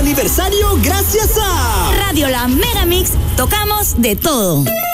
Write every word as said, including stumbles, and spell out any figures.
aniversario gracias a Radio La Megamix. Tocamos de todo.